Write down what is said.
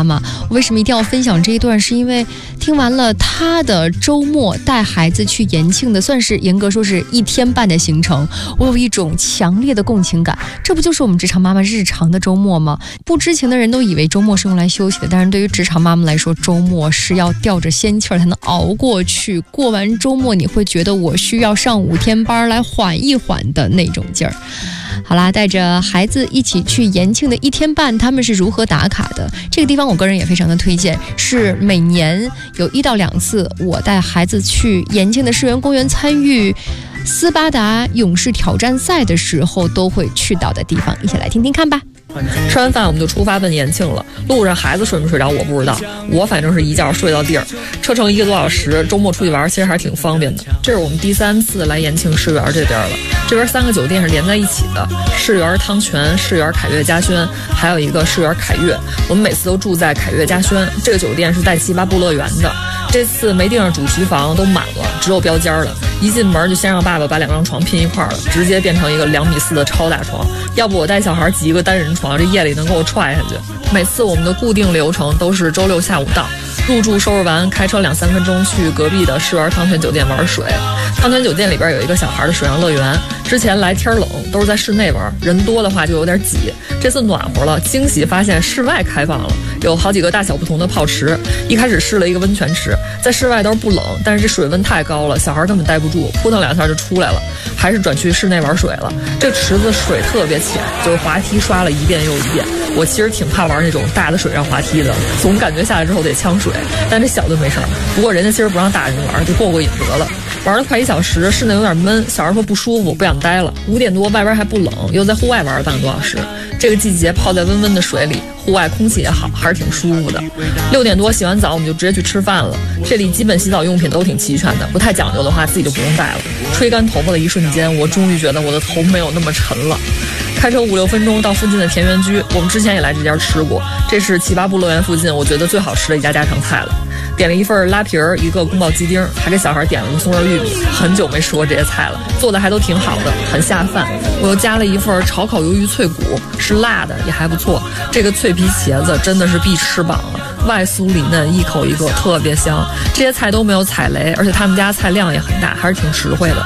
妈，我为什么一定要分享这一段？是因为听完了她的周末带孩子去延庆的，算是严格说是1天半的行程，我有一种强烈的共情感。这不就是我们职场妈妈日常的周末吗？不知情的人都以为周末是用来休息的，但是对于职场妈妈来说，周末是要吊着仙气儿才能熬过去。过完周末，你会觉得我需要上5天班来缓一缓的那种劲儿。好啦，带着孩子一起去延庆的1天半，他们是如何打卡的？这个地方我个人也非常的推荐，是每年有1到2次，我带孩子去延庆的世园公园参与斯巴达勇士挑战赛的时候都会去到的地方，一起来听听看吧。 吃完饭我们就出发奔延庆了，路上孩子睡没睡着我不知道，我反正是一觉睡到地儿。车程1个多小时，周末出去玩其实还是挺方便的。这是我们第3次来延庆世园这边了，这边3个酒店是连在一起的，世园汤泉、世园凯悦嘉轩，还有一个世园凯悦。我们每次都住在凯悦嘉轩，这个酒店是带奇葩部乐园的。这次没订上主题房，都满了，只有标间了。一进门就先让爸爸把2张床拼一块了，直接变成一个2.4米的超大床。要不我带小孩挤一个单人床，这夜里能给我踹下去。每次我们的固定流程都是周6下午到，入住收拾完，开车2-3分钟去隔壁的世园汤泉酒店玩水。汤泉酒店里边有一个小孩的水上乐园，之前来天冷都是在室内玩，人多的话就有点挤。这次暖和了，惊喜发现室外开放了，有好几个大小不同的泡池。一开始试了一个温泉池，在室外都是不冷，但是这水温太高了，小孩根本待不住，扑腾2下就出来了，还是转去室内玩水了。这池子水特别浅，就是滑梯刷了一遍又一遍。我其实挺怕玩那种大的水上滑梯的，总感觉下来之后得呛水，但这小的没事儿。不过人家其实不让大人玩，就过瘾得了。玩了快1小时，室内有点闷，小孩说不舒服，不想待了。5点多外边还不冷，又在户外玩了半个多小时。这个季节泡在温温的水里，户外空气也好，还是挺舒服的。6点多洗完澡，我们就直接去吃饭了。这里基本洗澡用品都挺齐全的，不太讲究的话自己就不用带了。吹干头发的一瞬间，我终于觉得我的头没有那么沉了。开车5-6分钟到附近的田园居，我们之前也来这家吃过，这是奇葩部乐园附近我觉得最好吃的一家家常菜了。点了一份拉皮儿，一个宫保鸡丁，还给小孩点了个松仁玉米。很久没吃过这些菜了，做的还都挺好的，很下饭。我又加了一份炒烤鱿鱼脆骨，是辣的，也还不错。这个脆皮茄子真的是必吃榜了，外酥里嫩，一口一个，特别香。这些菜都没有踩雷，而且他们家菜量也很大，还是挺实惠的。